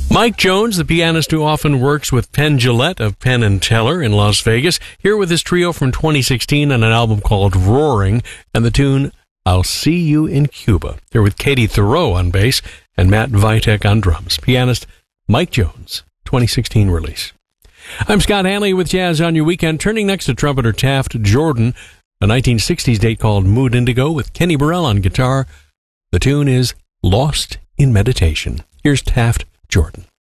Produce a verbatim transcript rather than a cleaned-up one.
Mike Jones, the pianist who often works with Penn Jillette of Penn and Teller in Las Vegas, here with his trio from twenty sixteen on an album called Roaring, and the tune I'll See You in Cuba. They're with Katie Thoreau on bass and Matt Vitek on drums. Pianist Mike Jones, twenty sixteen release. I'm Scott Hanley with Jazz on Your Weekend, turning next to trumpeter Taft Jordan, a nineteen sixties date called Mood Indigo with Kenny Burrell on guitar. The tune is Lost in Meditation. Here's Taft Jordan.